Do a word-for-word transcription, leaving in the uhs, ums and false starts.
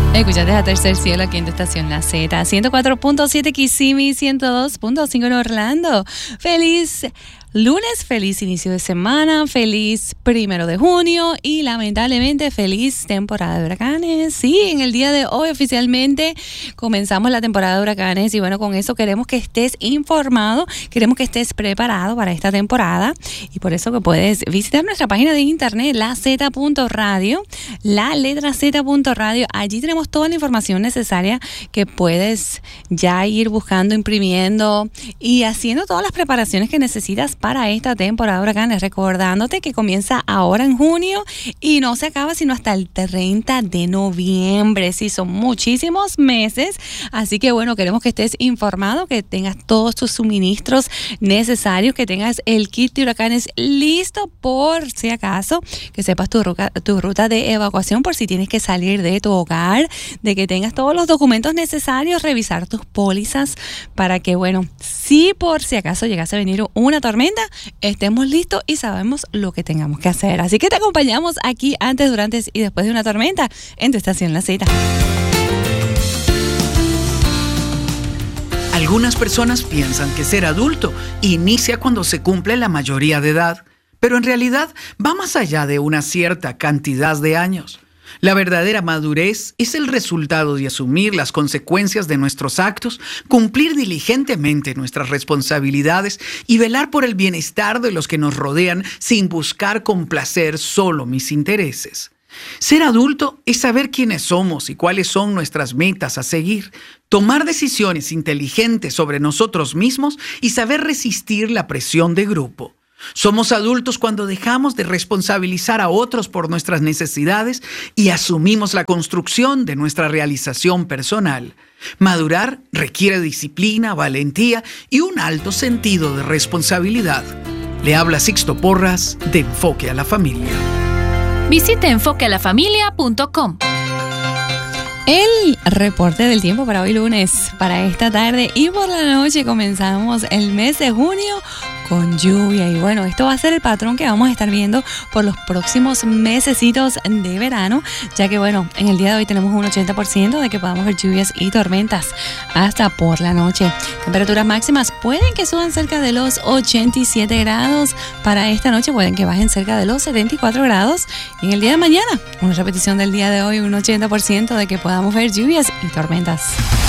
Escuchaste a Tercer Cielo aquí en tu estación La Z, ciento cuatro punto siete Kissimmee, ciento dos punto cinco en Orlando. Feliz lunes, feliz inicio de semana, feliz primero de junio y lamentablemente feliz temporada de huracanes. Sí, en el día de hoy oficialmente comenzamos la temporada de huracanes y bueno, con eso queremos que estés informado, queremos que estés preparado para esta temporada y por eso que puedes visitar nuestra página de internet, la z punto radio, la letra z punto radio. Allí tenemos toda la información necesaria que puedes ya ir buscando, imprimiendo y haciendo todas las preparaciones que necesitas para esta temporada de huracanes, recordándote que comienza ahora en junio y no se acaba sino hasta el treinta de noviembre. Sí, son muchísimos meses, así que bueno, queremos que estés informado, que tengas todos tus suministros necesarios, que tengas el kit de huracanes listo por si acaso, que sepas tu ruta, tu ruta de evacuación por si tienes que salir de tu hogar, de que tengas todos los documentos necesarios, revisar tus pólizas para que bueno, si por si acaso llegase a venir una tormenta, estemos listos y sabemos lo que tengamos que hacer. Así que te acompañamos aquí antes, durante y después de una tormenta en tu estación La Z. Algunas personas piensan que ser adulto inicia cuando se cumple la mayoría de edad, pero en realidad va más allá de una cierta cantidad de años. La verdadera madurez es el resultado de asumir las consecuencias de nuestros actos, cumplir diligentemente nuestras responsabilidades y velar por el bienestar de los que nos rodean sin buscar complacer solo mis intereses. Ser adulto es saber quiénes somos y cuáles son nuestras metas a seguir, tomar decisiones inteligentes sobre nosotros mismos y saber resistir la presión de grupo. Somos adultos cuando dejamos de responsabilizar a otros por nuestras necesidades y asumimos la construcción de nuestra realización personal. Madurar requiere disciplina, valentía y un alto sentido de responsabilidad. Le habla Sixto Porras de Enfoque a la Familia. Visite enfoque a la familia punto com. El reporte del tiempo para hoy lunes, para esta tarde y por la noche comenzamos el mes de junio con lluvia y bueno, esto va a ser el patrón que vamos a estar viendo por los próximos mesecitos de verano, ya que bueno, en el día de hoy tenemos un ochenta por ciento de que podamos ver lluvias y tormentas hasta por la noche. Temperaturas máximas pueden que suban cerca de los ochenta y siete grados, para esta noche pueden que bajen cerca de los setenta y cuatro grados y en el día de mañana, una repetición del día de hoy, un ochenta por ciento de que podamos ver lluvias y tormentas.